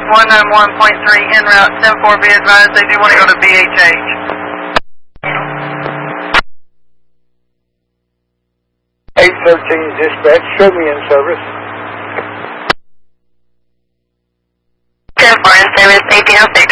191.3 en route, 10-4, be advised, they do want to go to BHH. 813 dispatch, show me in service. 10-4 in service, 1806.